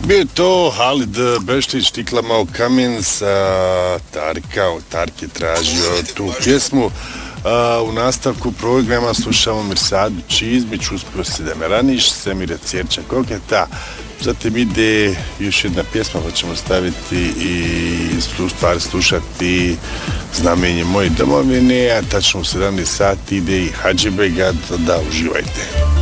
Bio je to Halid Beštić, Tiklamao kamen sa Tark je tražio tu pjesmu. U nastavku programa slušamo Mirsadu Čizmić, Uspio si da me raniš, Semira Cjerča Koketa. Zatim ide još jedna pjesma, pa ćemo staviti i slušati Znamenje moje domovine, a tačno u 17 sati ide i Hadžibega, da uživajte.